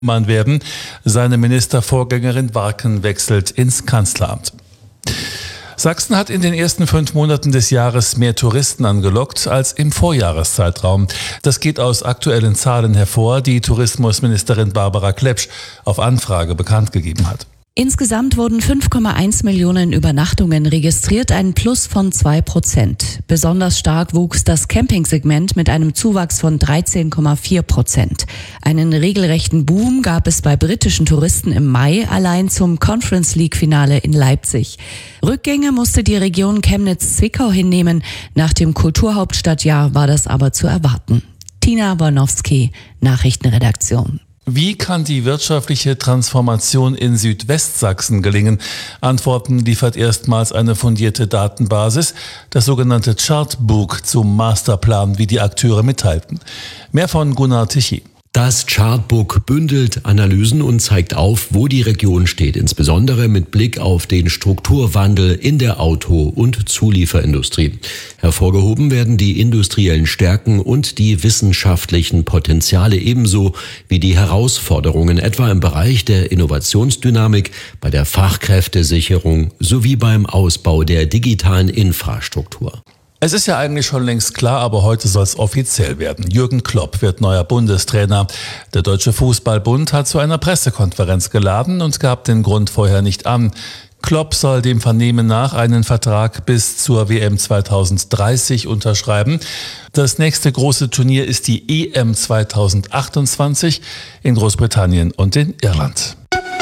werden. Seine Ministervorgängerin Warken wechselt ins Kanzleramt. Sachsen hat in den ersten 5 Monaten des Jahres mehr Touristen angelockt als im Vorjahreszeitraum. Das geht aus aktuellen Zahlen hervor, die Tourismusministerin Barbara Klepsch auf Anfrage bekannt gegeben hat. Insgesamt wurden 5,1 Millionen Übernachtungen registriert, ein Plus von 2%. Besonders stark wuchs das Campingsegment mit einem Zuwachs von 13,4%. Einen regelrechten Boom gab es bei britischen Touristen im Mai, allein zum Conference League-Finale in Leipzig. Rückgänge musste die Region Chemnitz-Zwickau hinnehmen. Nach dem Kulturhauptstadtjahr war das aber zu erwarten. Tina Bornowski, Nachrichtenredaktion. Wie kann die wirtschaftliche Transformation in Südwestsachsen gelingen? Antworten liefert erstmals eine fundierte Datenbasis, das sogenannte Chartbook zum Masterplan, wie die Akteure mitteilten. Mehr von Gunnar Tichy. Das Chartbook bündelt Analysen und zeigt auf, wo die Region steht, insbesondere mit Blick auf den Strukturwandel in der Auto- und Zulieferindustrie. Hervorgehoben werden die industriellen Stärken und die wissenschaftlichen Potenziale ebenso wie die Herausforderungen, etwa im Bereich der Innovationsdynamik, bei der Fachkräftesicherung sowie beim Ausbau der digitalen Infrastruktur. Es ist ja eigentlich schon längst klar, aber heute soll es offiziell werden. Jürgen Klopp wird neuer Bundestrainer. Der Deutsche Fußball-Bund hat zu einer Pressekonferenz geladen und gab den Grund vorher nicht an. Klopp soll dem Vernehmen nach einen Vertrag bis zur WM 2030 unterschreiben. Das nächste große Turnier ist die EM 2028 in Großbritannien und in Irland.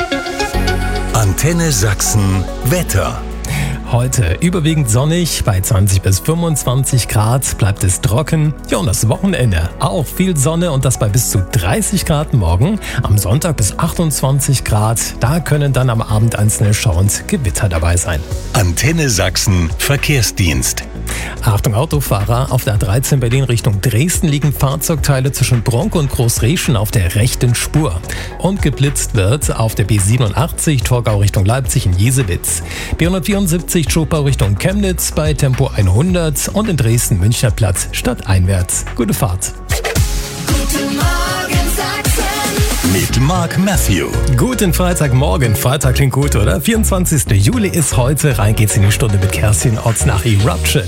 Antenne Sachsen Wetter. Heute überwiegend sonnig, bei 20 bis 25 Grad bleibt es trocken. Ja, und das Wochenende auch viel Sonne und das bei bis zu 30 Grad morgen. Am Sonntag bis 28 Grad, da können dann am Abend einzelne schauend Gewitter dabei sein. Antenne Sachsen Verkehrsdienst. Achtung Autofahrer, auf der A13 Berlin Richtung Dresden liegen Fahrzeugteile zwischen Bronk und Großreschen auf der rechten Spur. Und geblitzt wird auf der B87 Torgau Richtung Leipzig in Jesewitz. B174 Schopau Richtung Chemnitz bei Tempo 100 und in Dresden Münchner Platz stadteinwärts. Gute Fahrt. Guten Morgen Sachsen. Mit Mark Matthew. Guten Freitagmorgen. Freitag klingt gut, oder? 24. Juli ist heute. Rein geht's in die Stunde mit Kerstin Orts nach Eruption.